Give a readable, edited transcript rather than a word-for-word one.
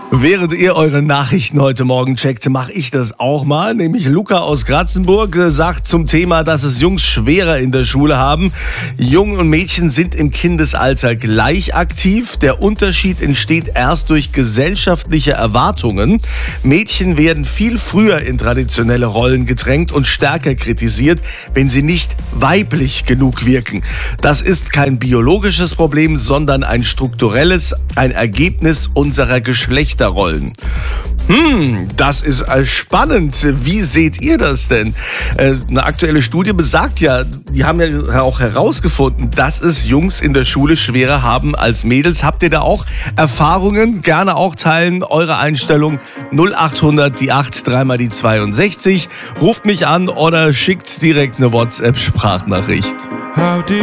Während ihr eure Nachrichten heute Morgen checkt, mache ich das auch mal. Nämlich Luca aus Gratzenburg sagt zum Thema, dass es Jungs schwerer in der Schule haben. Jungen und Mädchen sind im Kindesalter gleich aktiv. Der Unterschied entsteht erst durch gesellschaftliche Erwartungen. Mädchen werden viel früher in traditionelle Rollen gedrängt und stärker kritisiert, wenn sie nicht weiblich genug wirken. Das ist kein biologisches Problem, sondern ein strukturelles, ein Ergebnis unserer Geschlechterrollen. Das ist spannend. Wie seht ihr das denn? Eine aktuelle Studie besagt ja, die haben ja auch herausgefunden, dass es Jungs in der Schule schwerer haben als Mädels. Habt ihr da auch Erfahrungen? Gerne auch teilen, eure Einstellung 0800 die 8 3 mal die 62. Ruft mich an oder schickt direkt eine WhatsApp-Sprachnachricht.